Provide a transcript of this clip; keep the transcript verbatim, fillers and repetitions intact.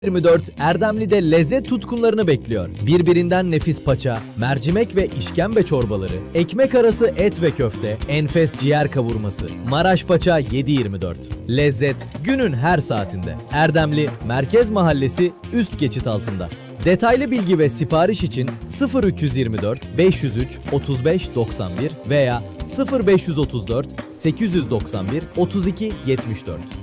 yirmi dört Erdemli'de lezzet tutkunlarını bekliyor. Birbirinden nefis paça, mercimek ve işkembe çorbaları, ekmek arası et ve köfte, enfes ciğer kavurması. Maraş Paça yedi yirmi dört. Lezzet günün her saatinde. Erdemli Merkez Mahallesi üst geçit altında. Detaylı bilgi ve sipariş için sıfır üç yirmi dört beş yüz üç otuz beş doksan bir veya sıfır beş otuz dört sekiz doksan bir otuz iki yetmiş dört.